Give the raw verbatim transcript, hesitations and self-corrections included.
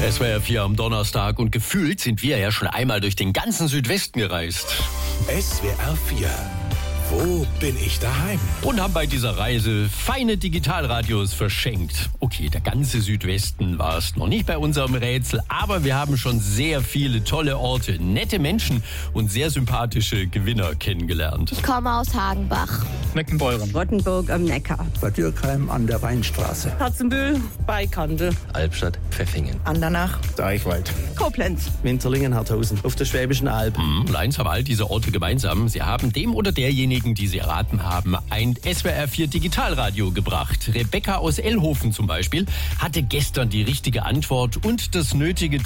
S W R vier am Donnerstag und gefühlt sind wir ja schon einmal durch den ganzen Südwesten gereist. S W R vier. Wo bin ich daheim? Und haben bei dieser Reise feine Digitalradios verschenkt. Okay, der ganze Südwesten war es noch nicht bei unserem Rätsel, aber wir haben schon sehr viele tolle Orte, nette Menschen und sehr sympathische Gewinner kennengelernt. Ich komme aus Hagenbach. Meckenbeuren. Rottenburg am Neckar. Bad Dürkheim an der Weinstraße. Harzenbühl bei Kandel. Albstadt, Pfeffingen. Andernach. Deichwald. Koblenz. Winterlingen, Harthausen. Auf der Schwäbischen Alb. Hm, eins haben all diese Orte gemeinsam. Sie haben dem oder derjenigen, die sie erraten haben, ein S W R vier Digitalradio gebracht. Rebecca aus Ellhofen zum Beispiel hatte gestern die richtige Antwort und das nötige